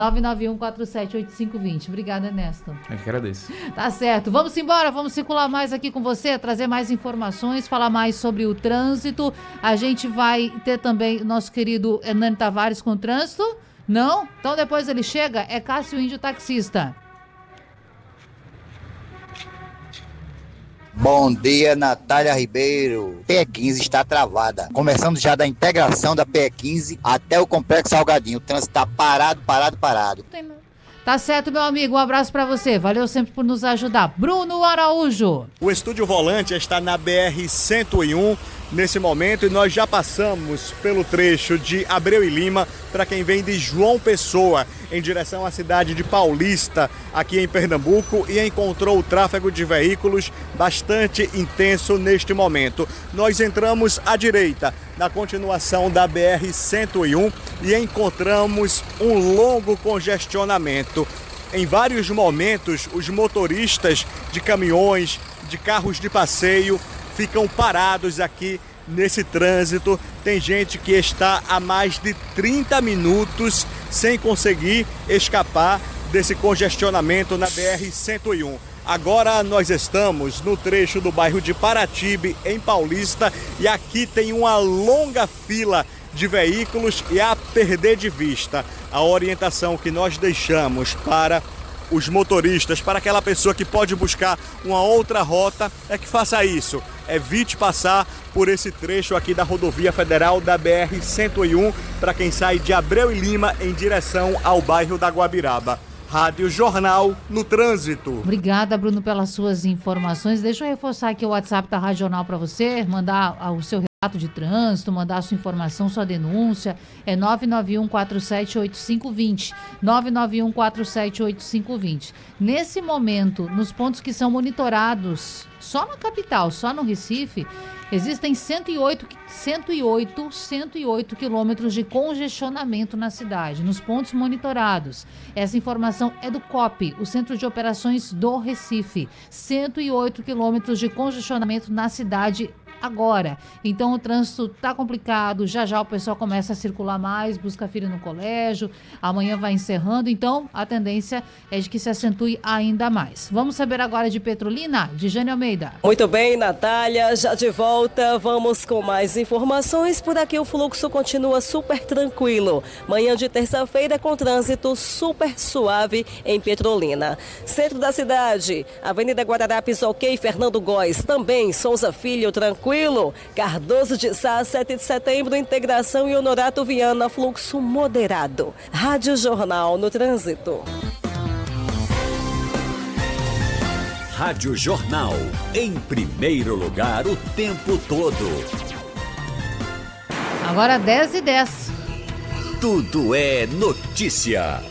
991478520. Obrigada, Ernesto. Eu que agradeço. Tá certo. Vamos embora, vamos circular mais aqui com você, trazer mais informações, falar mais sobre o trânsito. A gente vai ter também nosso querido Hernani Tavares com o trânsito. Não? Então depois ele chega, é Cássio Índio Taxista. Bom dia, Natália Ribeiro. PE15 está travada. Começando já da integração da PE15 até o Complexo Salgadinho. O trânsito está parado. Tá certo, meu amigo. Um abraço pra você. Valeu sempre por nos ajudar. Bruno Araújo. O Estúdio Volante está na BR-101 nesse momento e nós já passamos pelo trecho de Abreu e Lima para quem vem de João Pessoa em direção à cidade de Paulista, aqui em Pernambuco, e encontrou o tráfego de veículos bastante intenso neste momento. Nós entramos à direita na continuação da BR-101 e encontramos um longo congestionamento. Em vários momentos, os motoristas de caminhões, de carros de passeio, ficam parados aqui nesse trânsito. Tem gente que está há mais de 30 minutos sem conseguir escapar desse congestionamento na BR-101. Agora nós estamos no trecho do bairro de Paratibe, em Paulista, e aqui tem uma longa fila de veículos e a perder de vista. A orientação que nós deixamos para os motoristas, para aquela pessoa que pode buscar uma outra rota, é que faça isso. Evite passar por esse trecho aqui da rodovia federal da BR-101 para quem sai de Abreu e Lima em direção ao bairro da Guabiraba. Rádio Jornal no Trânsito. Obrigada, Bruno, pelas suas informações. Deixa eu reforçar aqui o WhatsApp da Rádio Jornal para você, mandar o seu relato de trânsito, mandar a sua informação, sua denúncia. É 991478520. 991478520. Nesse momento, nos pontos que são monitorados, só na capital, só no Recife, existem 108 quilômetros de congestionamento na cidade, nos pontos monitorados. Essa informação é do COP, o Centro de Operações do Recife. 108 quilômetros de congestionamento na cidade agora. Então o trânsito tá complicado, já o pessoal começa a circular mais, busca filho no colégio, amanhã vai encerrando, então a tendência é de que se acentue ainda mais. Vamos saber agora de Petrolina, de Jane Almeida. Muito bem, Natália, já de volta, vamos com mais informações. Por aqui o fluxo continua super tranquilo. Manhã de terça-feira com trânsito super suave em Petrolina. Centro da cidade, Avenida Guararapes, ok, Fernando Góes, também Souza Filho, tranquilo. Cardoso de Sá, 7 de setembro, Integração e Honorato Viana, fluxo moderado. Rádio Jornal no Trânsito. Rádio Jornal, em primeiro lugar o tempo todo. Agora 10h10. Tudo é notícia.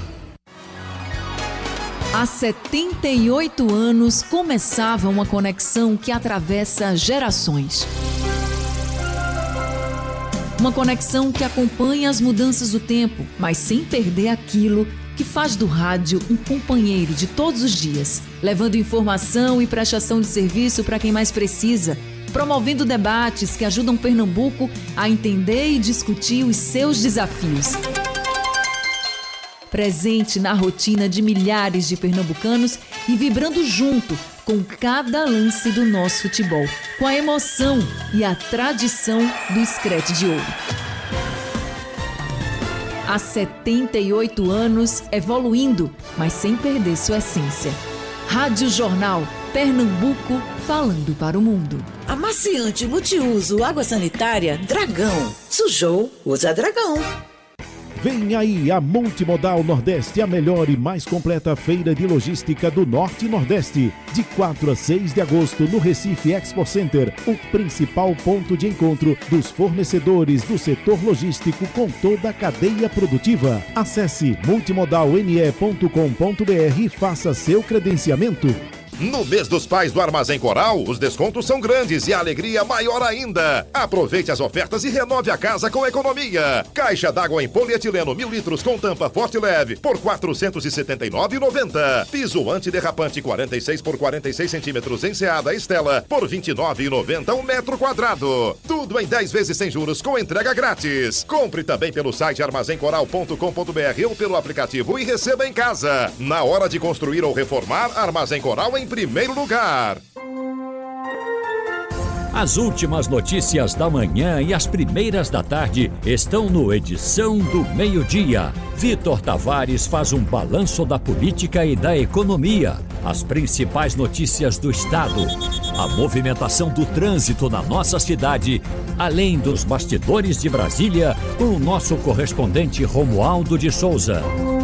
Há 78 anos começava uma conexão que atravessa gerações. Uma conexão que acompanha as mudanças do tempo, mas sem perder aquilo que faz do rádio um companheiro de todos os dias, levando informação e prestação de serviço para quem mais precisa, promovendo debates que ajudam Pernambuco a entender e discutir os seus desafios. Presente na rotina de milhares de pernambucanos e vibrando junto com cada lance do nosso futebol, com a emoção e a tradição do Screte de Ouro. Há 78 anos, evoluindo, mas sem perder sua essência. Rádio Jornal, Pernambuco, falando para o mundo. Amaciante multiuso água sanitária Dragão. Sujou, usa Dragão. Vem aí a Multimodal Nordeste, a melhor e mais completa feira de logística do Norte e Nordeste. De 4 a 6 de agosto no Recife Expo Center, o principal ponto de encontro dos fornecedores do setor logístico com toda a cadeia produtiva. Acesse multimodalne.com.br e faça seu credenciamento. No mês dos pais do Armazém Coral, os descontos são grandes e a alegria maior ainda. Aproveite as ofertas e renove a casa com economia. Caixa d'água em polietileno 1000 litros com tampa forte e leve por R$ 479,90. Piso antiderrapante 46 por 46 centímetros enceada Estela por R$ 29,90 um metro quadrado. Tudo em 10 vezes sem juros com entrega grátis. Compre também pelo site armazencoral.com.br ou pelo aplicativo e receba em casa. Na hora de construir ou reformar, Armazém Coral em primeiro lugar. As últimas notícias da manhã e as primeiras da tarde estão no Edição do Meio-Dia. Vitor Tavares faz um balanço da política e da economia, as principais notícias do estado, a movimentação do trânsito na nossa cidade, além dos bastidores de Brasília, com o nosso correspondente Romualdo de Souza.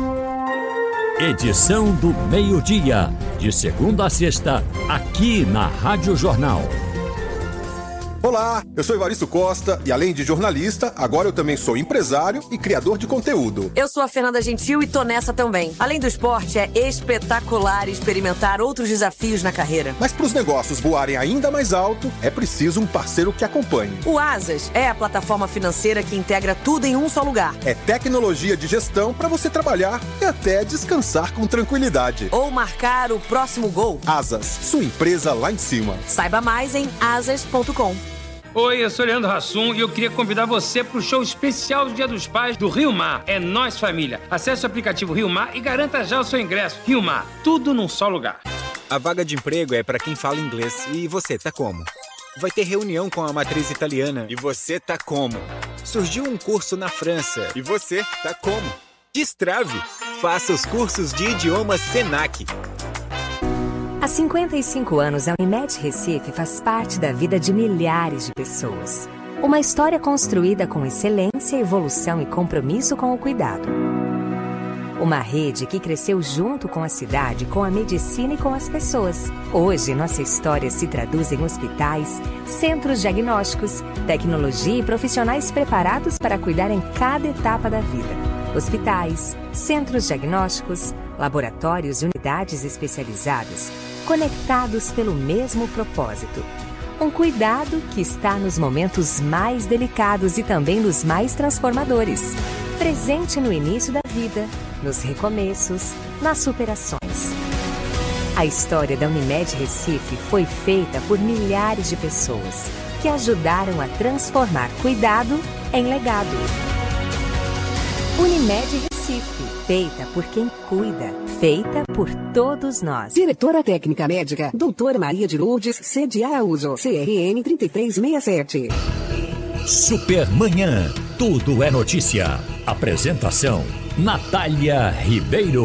Edição do Meio-Dia, de segunda a sexta, aqui na Rádio Jornal. Olá, eu sou Evaristo Costa e além de jornalista, agora eu também sou empresário e criador de conteúdo. Eu sou a Fernanda Gentil e tô nessa também. Além do esporte, é espetacular experimentar outros desafios na carreira. Mas para os negócios voarem ainda mais alto, é preciso um parceiro que acompanhe. O Asas é a plataforma financeira que integra tudo em um só lugar. É tecnologia de gestão para você trabalhar e até descansar com tranquilidade. Ou marcar o próximo gol. Asas, sua empresa lá em cima. Saiba mais em asas.com. Oi, eu sou Leandro Hassum e eu queria convidar você para o show especial do Dia dos Pais do Rio Mar. É Nós Família. Acesse o aplicativo Rio Mar e garanta já o seu ingresso. Rio Mar, tudo num só lugar. A vaga de emprego é para quem fala inglês. E você, tá como? Vai ter reunião com a matriz italiana. E você, tá como? Surgiu um curso na França. E você, tá como? Destrave! Faça os cursos de idiomas Senac. Há 55 anos, a Unimed Recife faz parte da vida de milhares de pessoas. Uma história construída com excelência, evolução e compromisso com o cuidado. Uma rede que cresceu junto com a cidade, com a medicina e com as pessoas. Hoje, nossa história se traduz em hospitais, centros diagnósticos, tecnologia e profissionais preparados para cuidar em cada etapa da vida. Hospitais, centros diagnósticos, laboratórios e unidades especializadas, conectados pelo mesmo propósito. Um cuidado que está nos momentos mais delicados e também nos mais transformadores. Presente no início da vida, nos recomeços, nas superações. A história da Unimed Recife foi feita por milhares de pessoas que ajudaram a transformar cuidado em legado. Unimed Recife, feita por quem cuida, feita por todos nós. Diretora Técnica Médica, Doutora Maria de Lourdes, sede Araújo, CRN 3367. Supermanhã, tudo é notícia. Apresentação, Natália Ribeiro.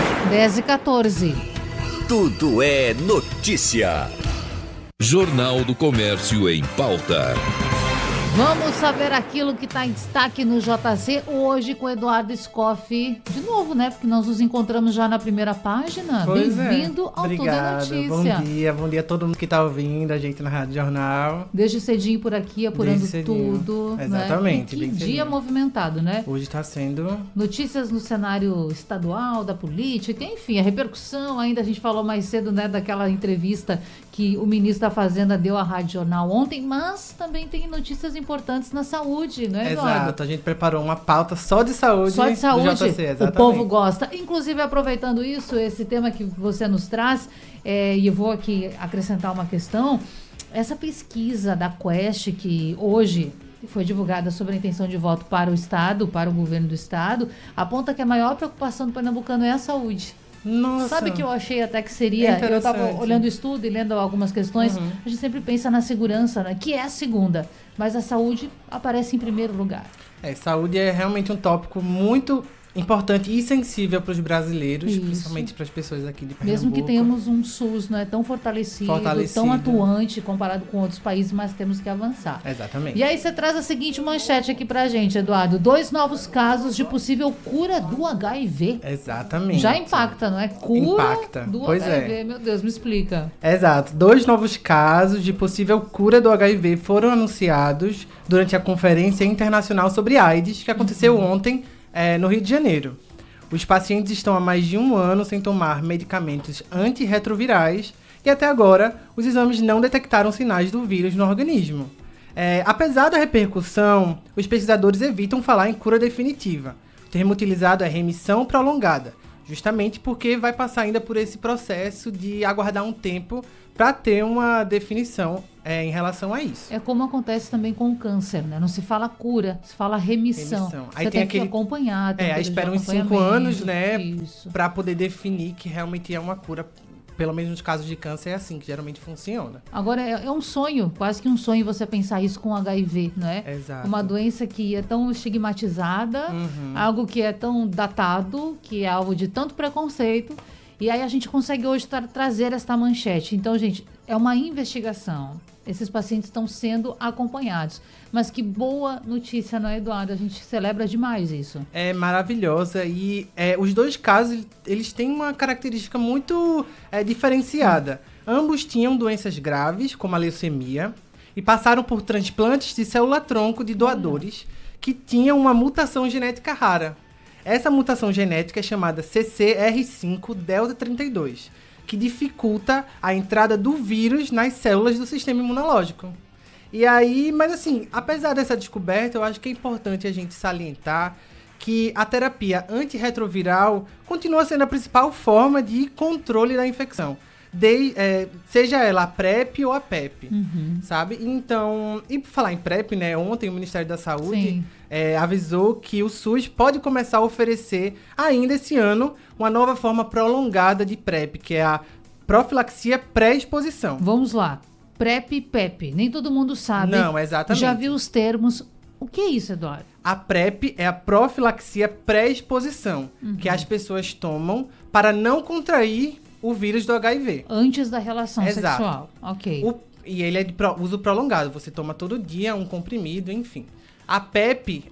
10h14. Tudo é notícia. Jornal do Comércio em pauta. Vamos saber aquilo que está em destaque no JC hoje com Eduardo Scoff. De novo, né? Porque nós nos encontramos já na primeira página. Bem-vindo ao Tudo é Notícia. Bom dia a todo mundo que está ouvindo a gente na Rádio Jornal. Desde cedinho por aqui, apurando tudo. Exatamente. Né? Que dia movimentado, né? Hoje está sendo... Notícias no cenário estadual, da política, enfim, a repercussão ainda, a gente falou mais cedo, né, daquela entrevista que o ministro da Fazenda deu à Rádio Jornal ontem, mas também tem notícias importantes na saúde, não é, Eduardo? Exato, a gente preparou uma pauta só de saúde. Só de saúde, do JC, exatamente. O povo gosta. Inclusive, aproveitando isso, esse tema que você nos traz, e eu vou aqui acrescentar uma questão, essa pesquisa da Quest, que hoje foi divulgada sobre a intenção de voto para o Estado, para o governo do Estado, aponta que a maior preocupação do pernambucano é a saúde. Nossa. Sabe que eu achei até que seria, eu estava olhando o estudo e lendo algumas questões, a gente sempre pensa na segurança, né, que é a segunda, mas a saúde aparece em primeiro lugar. Saúde é realmente um tópico muito importante e sensível para os brasileiros, principalmente para as pessoas aqui de Pernambuco. Mesmo que tenhamos um SUS, não é tão fortalecido, tão atuante comparado com outros países, mas temos que avançar. Exatamente. E aí você traz a seguinte manchete aqui pra gente, Eduardo. 2 novos casos de possível cura do HIV. Exatamente. Já impacta, não é? Cura do HIV, meu Deus, me explica. Exato. 2 novos casos de possível cura do HIV foram anunciados durante a Conferência Internacional sobre AIDS, que aconteceu ontem, no Rio de Janeiro. Os pacientes estão há mais de 1 ano sem tomar medicamentos antirretrovirais e até agora os exames não detectaram sinais do vírus no organismo. Apesar da repercussão, os pesquisadores evitam falar em cura definitiva. O termo utilizado é remissão prolongada, justamente porque vai passar ainda por esse processo de aguardar um tempo para ter uma definição em relação a isso. É como acontece também com o câncer, né? Não se fala cura, se fala remissão. Aí você tem que acompanhar. Aí espera uns 5 anos, né? Para poder definir que realmente é uma cura. Pelo menos nos casos de câncer é assim que geralmente funciona. Agora, é um sonho, quase que um sonho você pensar isso com HIV, não é? Exato. Uma doença que é tão estigmatizada, algo que é tão datado, que é alvo de tanto preconceito. E aí a gente consegue hoje trazer esta manchete. Então, gente, é uma investigação. Esses pacientes estão sendo acompanhados. Mas que boa notícia, não é, Eduardo? A gente celebra demais isso. É maravilhosa. E os dois casos, eles têm uma característica muito diferenciada. Ambos tinham doenças graves, como a leucemia, e passaram por transplantes de célula-tronco de doadores que tinham uma mutação genética rara. Essa mutação genética é chamada CCR5-delta32, que dificulta a entrada do vírus nas células do sistema imunológico. E aí, mas assim, apesar dessa descoberta, eu acho que é importante a gente salientar que a terapia antirretroviral continua sendo a principal forma de controle da infecção. Seja ela a PrEP ou a PEP, sabe? Então, e por falar em PrEP, né? Ontem o Ministério da Saúde avisou que o SUS pode começar a oferecer ainda esse ano uma nova forma prolongada de PrEP, que é a profilaxia pré-exposição. Vamos lá. PrEP e PEP. Nem todo mundo sabe. Não, exatamente. Já viu os termos. O que é isso, Eduardo? A PrEP é a profilaxia pré-exposição, que as pessoas tomam para não contrair o vírus do HIV. Antes da relação sexual. Ok. E ele é de uso prolongado. Você toma todo dia um comprimido, enfim. A PEP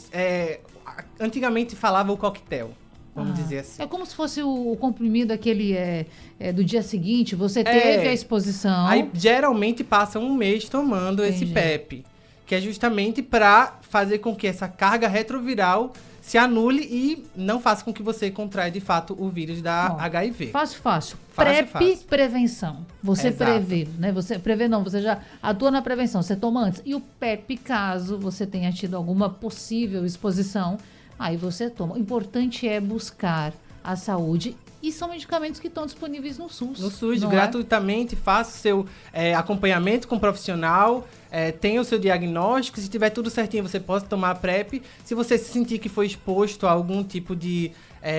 antigamente falava o coquetel, vamos dizer assim. É como se fosse o comprimido aquele do dia seguinte. Você teve a exposição. Aí geralmente passa um mês tomando esse PEP, que é justamente para fazer com que essa carga retroviral se anule e não faça com que você contraia de fato o vírus da HIV. Fácil. PrEP, prevenção. Você prevê, né? Você prevê não, você já atua na prevenção, você toma antes. E o PEP, caso você tenha tido alguma possível exposição, aí você toma. O importante é buscar a saúde. E são medicamentos que estão disponíveis no SUS. No SUS, gratuitamente, faça o seu acompanhamento com o profissional, tenha o seu diagnóstico. Se tiver tudo certinho, você pode tomar a PrEP. Se você se sentir que foi exposto a algum tipo de...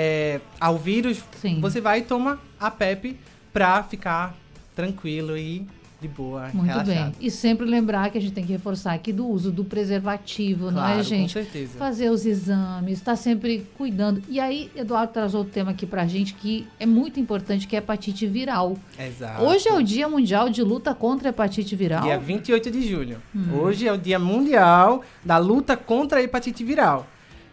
ao vírus, você vai e toma a PEP para ficar tranquilo e de boa, muito relaxado. bem. E sempre lembrar que a gente tem que reforçar aqui do uso do preservativo, claro, não é, gente? Com certeza. Fazer os exames, estar sempre cuidando. E aí, Eduardo traz outro tema aqui pra gente que é muito importante, que é a hepatite viral. Exato. Hoje é o Dia Mundial de Luta contra a Hepatite Viral. Dia 28 de julho. Hoje é o Dia Mundial da Luta contra a Hepatite Viral,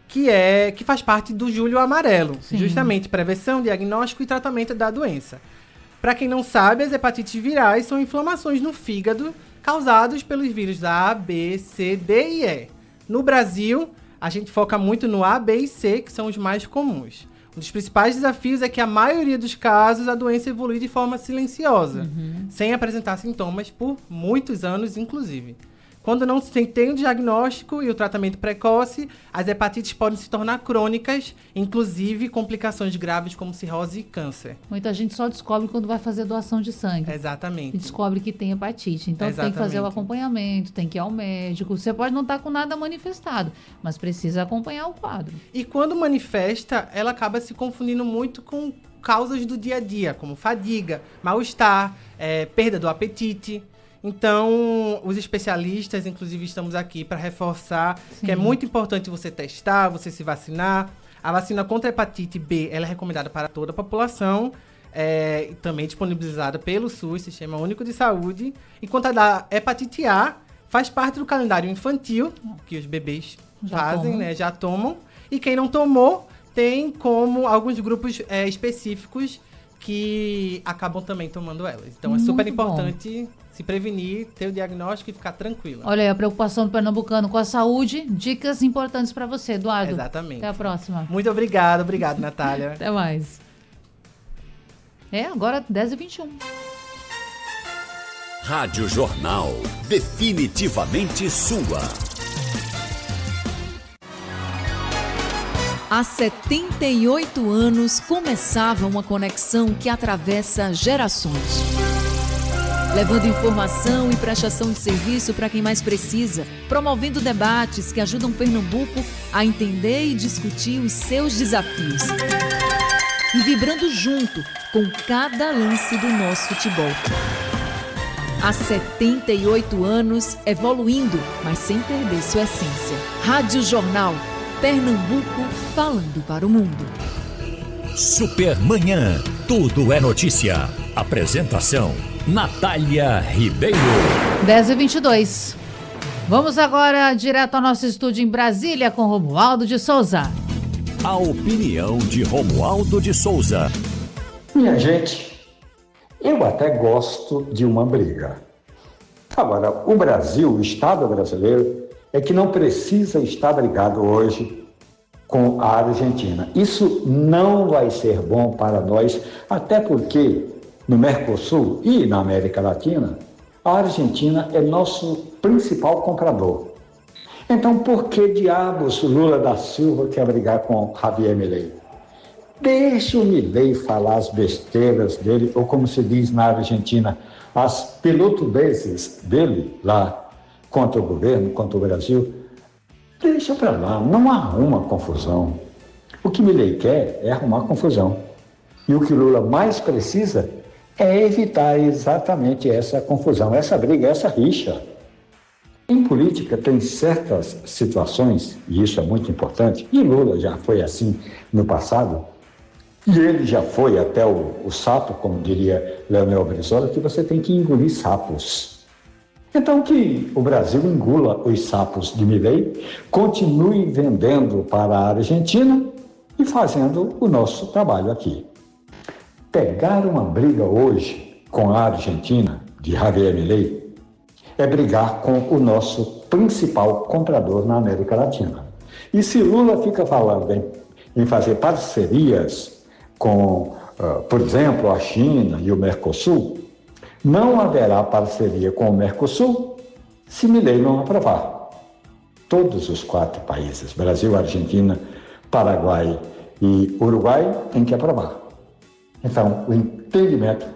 que faz parte do Julho Amarelo. Justamente prevenção, diagnóstico e tratamento da doença. Para quem não sabe, as hepatites virais são inflamações no fígado causadas pelos vírus A, B, C, D e E. No Brasil, a gente foca muito no A, B e C, que são os mais comuns. Um dos principais desafios é que a maioria dos casos a doença evolui de forma silenciosa, sem apresentar sintomas por muitos anos, inclusive. Quando não se tem o diagnóstico e o tratamento precoce, as hepatites podem se tornar crônicas, inclusive complicações graves como cirrose e câncer. Muita gente só descobre quando vai fazer doação de sangue. Exatamente. E descobre que tem hepatite. Então tem que fazer o acompanhamento, tem que ir ao médico. Você pode não estar com nada manifestado, mas precisa acompanhar o quadro. E quando manifesta, ela acaba se confundindo muito com causas do dia a dia, como fadiga, mal-estar, perda do apetite. Então, os especialistas, inclusive, estamos aqui para reforçar que é muito importante você testar, você se vacinar. A vacina contra a hepatite B ela é recomendada para toda a população, também disponibilizada pelo SUS, Sistema Único de Saúde. E quanto a da hepatite A, faz parte do calendário infantil, que os bebês já tomam. E quem não tomou, tem como alguns grupos específicos que acabam também tomando elas. Então, é super importante se prevenir, ter o diagnóstico e ficar tranquila. Olha aí, a preocupação do pernambucano com a saúde. Dicas importantes para você, Eduardo. Exatamente. Até a próxima. Muito obrigado, Natália. Até mais. Agora 10h21. Rádio Jornal, definitivamente sua. Há 78 anos começava uma conexão que atravessa gerações, levando informação e prestação de serviço para quem mais precisa, promovendo debates que ajudam Pernambuco a entender e discutir os seus desafios e vibrando junto com cada lance do nosso futebol. Há 78 anos evoluindo, mas sem perder sua essência. Rádio Jornal, Pernambuco falando para o mundo. Supermanhã, tudo é notícia. Apresentação, Natália Ribeiro. 10h22. Vamos agora direto ao nosso estúdio em Brasília com Romualdo de Souza. A opinião de Romualdo de Souza. Minha gente, eu até gosto de uma briga. Agora, o Brasil, o Estado brasileiro, é que não precisa estar brigado hoje com a Argentina. Isso não vai ser bom para nós, até porque no Mercosul e na América Latina, a Argentina é nosso principal comprador. Então, por que diabos Lula da Silva quer brigar com Javier Milei? Deixa o Milei falar as besteiras dele, ou como se diz na Argentina, as pelotudeces dele lá contra o governo, contra o Brasil. Deixa para lá, não arruma confusão. O que Milei quer é arrumar confusão. E o que Lula mais precisa é evitar exatamente essa confusão, essa briga, essa rixa. Em política tem certas situações, e isso é muito importante, e Lula já foi assim no passado, e ele já foi até o sapo, como diria Leonel Brizola, que você tem que engolir sapos. Então que o Brasil engula os sapos de Milei, continue vendendo para a Argentina e fazendo o nosso trabalho aqui. Pegar uma briga hoje com a Argentina, de Javier Milei, é brigar com o nosso principal comprador na América Latina. E se Lula fica falando em fazer parcerias com, por exemplo, a China e o Mercosul, não haverá parceria com o Mercosul se Milei não aprovar. Todos os 4 países, Brasil, Argentina, Paraguai e Uruguai, têm que aprovar. Então, o entendimento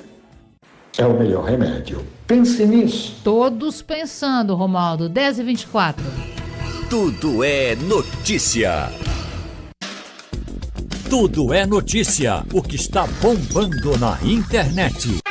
é o melhor remédio. Pense nisso. Todos pensando, Romualdo. 10h24. Tudo é notícia. Tudo é notícia. O que está bombando na internet.